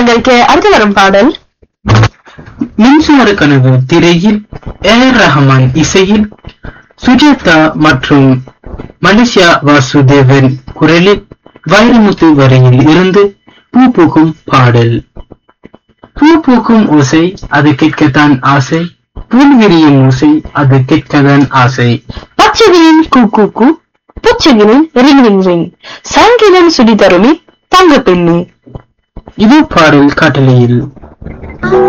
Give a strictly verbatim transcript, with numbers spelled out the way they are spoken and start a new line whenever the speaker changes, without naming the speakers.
நிகழ்ச்சிக்கு அடுத்து வரும் பாடல்
மின்சுமார கனவு திரையில் ஏர் ரஹ்மான் இசையில் சுஜாதா மற்றும் மலேசியா வாசுதேவன் குரலில் வைரமுத்து வரையில் இருந்து பூ பூக்கும் பாடல். பூ பூக்கும் ஓசை அது கேட்கத்தான் ஆசை, புல் விரியும் ஓசை அது கேட்கத்தான் ஆசை.
பச்சைகளின் கூ கூ கூ, புச்சைகளின் ரிங் ரிங் ரிங், சங்கிலன் சுடி தருமி தங்க பெண்ணி.
இது பாடல் காட்டலையில்.